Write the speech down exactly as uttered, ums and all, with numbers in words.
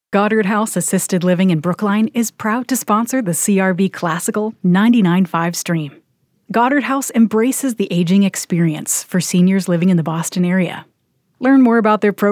Goddard House Assisted Living in Brookline is proud to sponsor the C R V Classical ninety-nine point five stream. Goddard House embraces the aging experience for seniors living in the Boston area. Learn more about their program